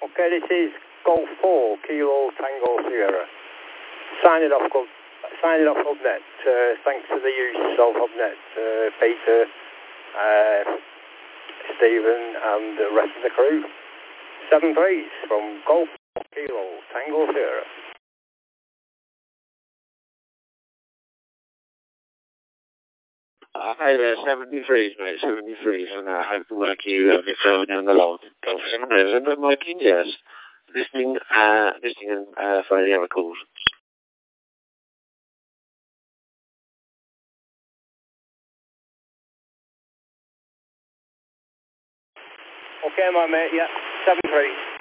Okay, this is Golf 4, Kilo Tango Sierra. Signing off Hubnet. Thanks for the use of Hubnet, Peter, Stephen and the rest of the crew. 7-3 from Golf 4, Kilo Tango Sierra. Hi there, 73, mate, 73, and I hope to work you your phone down the line. Go for some reason, but my yes. Listening and for any other calls. Okay, my mate, yeah, 7-3.